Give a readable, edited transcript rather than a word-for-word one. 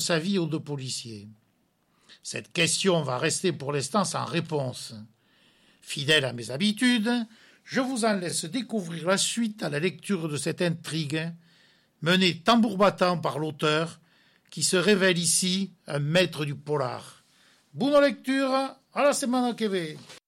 sa vie aux 2 policiers. Cette question va rester pour l'instant sans réponse. Fidèle à mes habitudes, je vous en laisse découvrir la suite à la lecture de cette intrigue, menée tambour battant par l'auteur, qui se révèle ici un maître du polar. Bonne lecture, à la semana que viene.